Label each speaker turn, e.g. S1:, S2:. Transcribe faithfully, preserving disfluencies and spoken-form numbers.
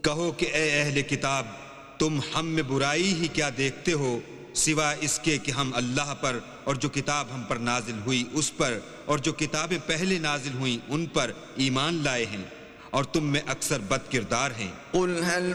S1: कहो कि ए अहले किताब, तुम हम में बुराई ही क्या देखते हो, सिवा इसके कि हम अल्लाह पर और जो किताब हम पर नाजिल हुई उस पर और जो किताबें पहले नाजिल हुई उन पर ईमान लाए हैं, और तुम में अक्सर बद किरदार हैं।